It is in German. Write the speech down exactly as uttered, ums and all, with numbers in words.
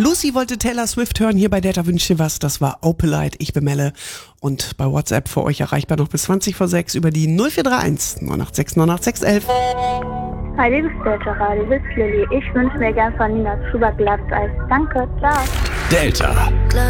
Lucy wollte Taylor Swift hören, hier bei Delta wünscht dir was. Das war Opelite, ich bin Melle. Und bei WhatsApp für euch erreichbar noch bis zwanzig vor sechs über die null vier drei eins neun acht sechs neun acht sechs eins eins. Hi, liebes Delta Radio, hier ist Lilly. Ich wünsche mir gern von Nina Schubert Glatteis. Danke, ciao. Delta.